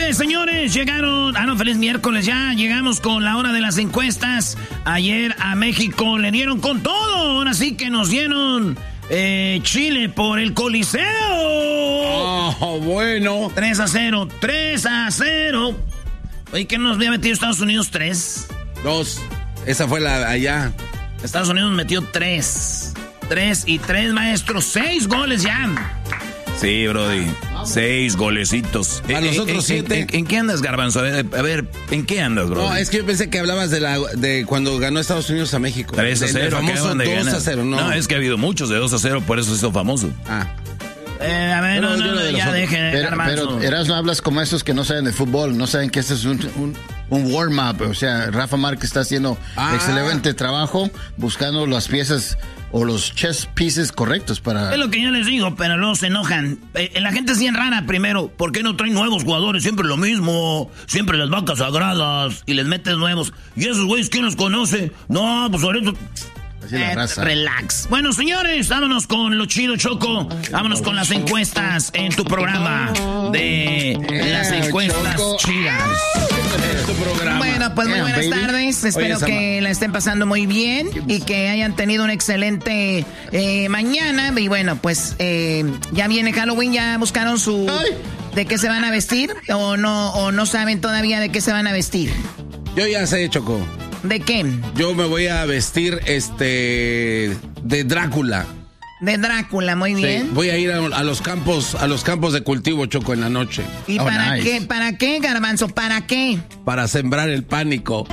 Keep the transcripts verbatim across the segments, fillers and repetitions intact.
miércoles, señores, llegaron, ah no, feliz miércoles ya, llegamos con la hora de las encuestas. Ayer a México le dieron con todo, ahora sí que nos dieron eh, Chile por el Coliseo. Oh, bueno. tres a cero, tres a cero. Oye, ¿qué nos había metido Estados Unidos? tres. Dos. Esa fue la allá. Estados Unidos metió tres. Tres y tres, maestro, seis goles ya. Sí, brody. Seis golecitos. A los otros siete. ¿En, en qué andas, Garbanzo? A ver, a ver, ¿en qué andas, bro? No, es que yo pensé que hablabas de la de cuando ganó Estados Unidos a México. tres a cero. El famoso dos a cero, ¿no? No, es que ha habido muchos de dos a cero, por eso se hizo famoso. Ah. Eh, a ver, no, no, no, ya dejen, pero, pero Erasmo, hablas como esos que no saben de fútbol, no saben que este es un, un, un warm-up. O sea, Rafa Márquez está haciendo ah. excelente trabajo buscando las piezas o los chess pieces correctos para... Es lo que yo les digo, pero luego se enojan. Eh, la gente es bien rara, primero. ¿Por qué no traen nuevos jugadores? Siempre lo mismo. Siempre las vacas sagradas y les metes nuevos. ¿Y esos güeyes quién los conoce? No, pues ahorita... Eh, relax. Bueno, señores, vámonos con lo chido, Choco. Vámonos con las encuestas en tu programa de las encuestas chidas. Bueno, pues muy buenas tardes. Espero que la estén pasando muy bien y que hayan tenido un excelente eh, mañana. Y bueno, pues eh, ya viene Halloween. ¿Ya buscaron su de qué se van a vestir? ¿O no, o no saben todavía de qué se van a vestir? Yo ya sé, Choco. ¿De qué? Yo me voy a vestir, este, de Drácula. De Drácula, muy bien. Sí, voy a ir a, a los campos, a los campos de cultivo, Choco, en la noche. ¿Y oh, para nice. qué? ¿Para qué, Garbanzo? ¿Para qué? Para sembrar el pánico.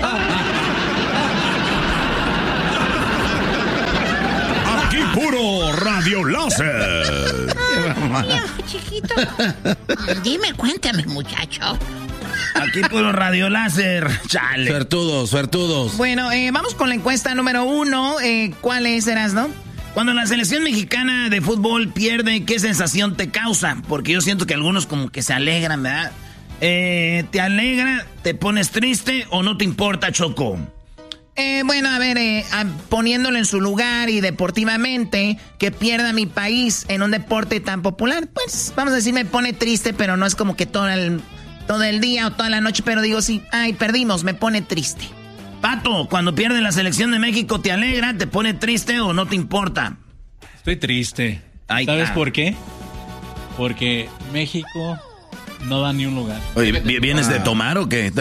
Aquí puro Radio Láser. Chiquito. Dime, cuéntame, muchacho. Aquí puro Radio Láser. Chale. Suertudos, suertudos. Bueno, eh, vamos con la encuesta número uno. Eh, ¿Cuál es, Erasno? Cuando la selección mexicana de fútbol pierde, ¿qué sensación te causa? Porque yo siento que algunos como que se alegran, ¿verdad? Eh, ¿Te alegra, te pones triste o no te importa, Choco? Eh, bueno, a ver, eh, a, poniéndolo en su lugar y deportivamente, que pierda mi país en un deporte tan popular, pues vamos a decir, me pone triste, pero no es como que todo el... todo el día o toda la noche, pero digo, sí, ay, perdimos, me pone triste. Pato, cuando pierde la selección de México, ¿te alegra, te pone triste o no te importa? Estoy triste. Ay, ¿Sabes ca... por qué? Porque México no da ni un lugar. Oye, ¿vienes de tomar o qué?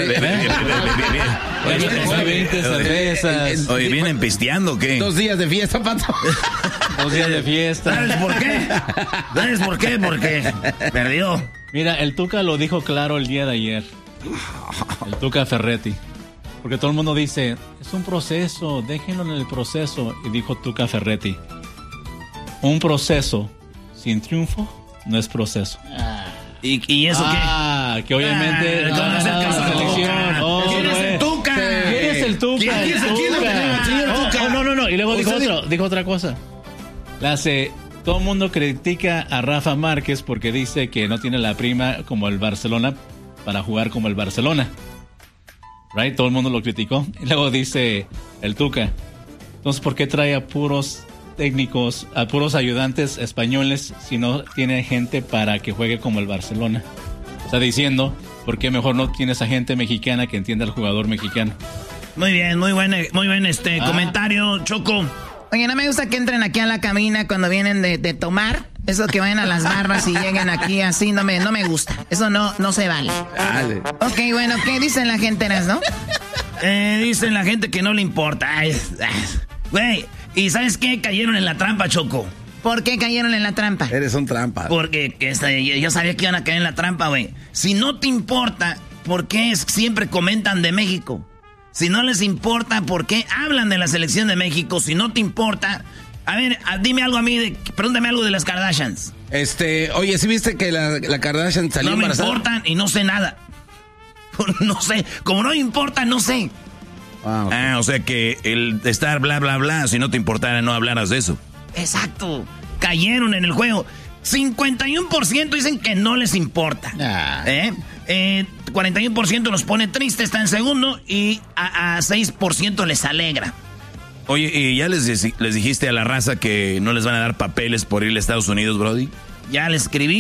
veinte cervezas. Oye, ¿vienen pisteando o qué? Dos días de fiesta, Pato. Dos días de fiesta. ¿Sabes por qué? ¿Sabes por qué? Porque perdió. Mira, el Tuca lo dijo claro el día de ayer. El Tuca Ferretti. Porque todo el mundo dice, es un proceso, déjenlo en el proceso. Y dijo Tuca Ferretti, un proceso sin triunfo no es proceso. ¿Y, y eso ah, qué? Ah, que obviamente... Ah, no, no, selección. Oh, ¿Quién es el Tuca? ¿Quién es el Tuca? ¿Quién, ¿quién es el Tuca? Oh, no, no, no. Y luego dijo, otro, dijo otra cosa. La hace... Todo el mundo critica a Rafa Márquez porque dice que no tiene la prima como el Barcelona para jugar como el Barcelona. Right? Todo el mundo lo criticó. Y luego dice el Tuca. Entonces, ¿por qué trae a puros técnicos, a puros ayudantes españoles si no tiene gente para que juegue como el Barcelona? Está diciendo, ¿por qué mejor no tienes a gente mexicana que entienda al jugador mexicano? Muy bien, muy buen, muy buen este ah. comentario, Choco. Oye, no me gusta que entren aquí a la cabina cuando vienen de, de tomar. Eso que vayan a las barras y lleguen aquí así, no me, no me gusta. Eso no, no se vale. Dale. Ok, bueno, ¿qué dicen la gente, no? Eh, dicen la gente que no le importa. Güey, ¿y sabes qué? Cayeron en la trampa, Choco. ¿Por qué cayeron en la trampa? Eres un trampa. Porque que esta, yo, yo sabía que iban a caer en la trampa, güey. Si no te importa, ¿por qué siempre comentan de México? Si no les importa, ¿por qué hablan de la selección de México? Si no te importa, a ver, dime algo a mí, de, pregúntame algo de las Kardashians. Este, oye, ¿sí viste que la, la Kardashian salió embarazada? No me embarazada? importan y no sé nada. No sé, como no me importa, no sé. Ah, okay. ah, o sea que el estar bla, bla, bla, si no te importara, no hablaras de eso. Exacto, cayeron en el juego. cincuenta y uno por ciento dicen que no les importa. Ah. ¿Eh? Eh, cuarenta y uno por ciento los pone triste, está en segundo, y a, a seis por ciento les alegra. Oye, ¿y ya les, les dijiste a la raza que no les van a dar papeles por ir a Estados Unidos, Brody? Ya les escribí.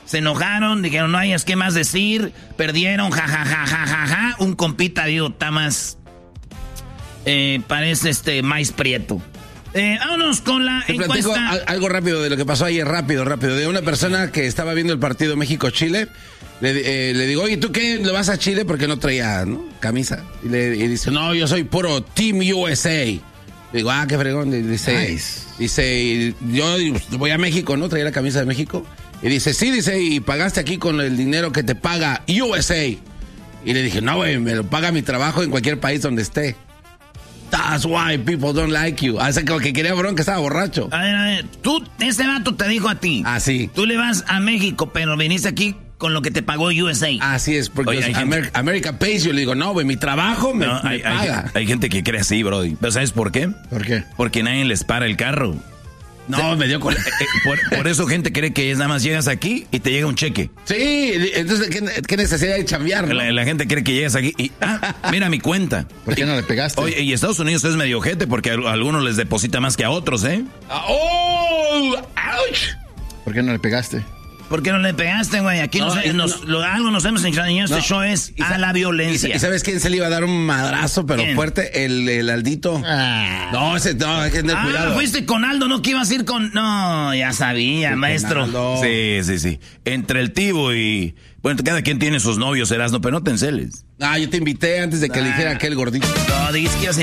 Se enojaron, dijeron, no hay es qué más decir, perdieron, jajajajaja. Ja, ja, ja, ja. Un compita, digo, está más, eh, parece este maíz prieto. Eh, vámonos con la Te encuesta. platico algo rápido de lo que pasó ayer, rápido, rápido. De una persona que estaba viendo el partido México-Chile. Le, eh, le digo, oye, ¿tú qué? ¿Le vas a Chile? Porque no traía, ¿no? Camisa. Y, le, y dice, no, yo soy puro Team U S A. Le digo, ah, qué fregón. Y dice, nice. Dice, yo voy a México, ¿no? Traía la camisa de México. Y dice, sí, dice, y pagaste aquí con el dinero que te paga U S A. Y le dije, no, güey, me lo paga mi trabajo en cualquier país donde esté. That's why people don't like you. Hace como que quería bronca, estaba borracho. A ver, a ver, tú, ese vato te dijo a ti. Ah, sí. Tú le vas a México, pero viniste aquí con lo que te pagó U S A. Así es, porque Oye, es hay Amer- gente... America Pays. Yo le digo, no, güey, mi trabajo me, No, me hay, paga. hay, hay gente que cree así, brody. ¿Pero sabes por qué? ¿Por qué? Porque nadie les para el carro. No, me dio con... Eh, eh, por, por eso gente cree que es nada más llegas aquí y te llega un cheque. Sí, entonces, ¿qué, qué necesidad de chambear, no? La, la gente cree que llegas aquí y, ah, mira mi cuenta. ¿Por qué no le pegaste? Oye, y Estados Unidos es medio ojete porque a algunos les deposita más que a otros, ¿eh? Ah, ¡Oh! ¡Ouch! ¿Por qué no le pegaste? ¿Por qué no le pegaste, güey? Aquí No, nos, eh, nos- no. lo, algo nos hemos enseñado en este No. show es Y a sa- la violencia. ¿Y, y sabes quién se le iba a dar un madrazo, pero ¿Quién? fuerte? El, el Aldito. Ah. No, ese, no, hay que tener Ah, cuidado. fuiste con Aldo, ¿no? Que ibas a ir con... No, ya sabía, maestro. Aldo. Sí, sí, sí. Entre el Tibo y... Bueno, cada quien tiene sus novios, Erasmo, pero no te enceles. Ah, yo te invité antes de que le dijera aquel gordito. No, dices que ibas a